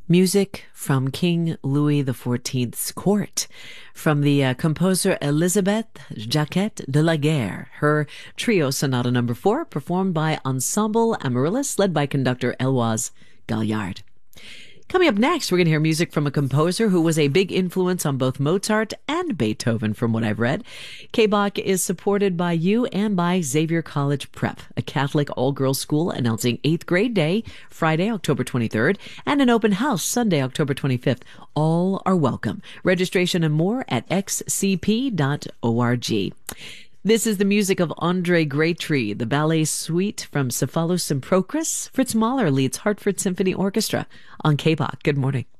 Music from King Louis XIV's court, from the composer Elisabeth Jacquet de la Guerre. Her Trio Sonata No. 4, performed by Ensemble Amaryllis, led by conductor Eloise Galliard. Coming up next, we're going to hear music from a composer who was a big influence on both Mozart and Beethoven, from what I've read. KBOK is supported by you and by Xavier College Prep, a Catholic all-girls school, announcing 8th grade day, Friday, October 23rd, and an open house Sunday, October 25th. All are welcome. Registration and more at xcp.org. This is the music of Andre Graytree, the ballet suite from Cephalus and Procris. Fritz Mahler leads Hartford Symphony Orchestra on KBOK. Good morning.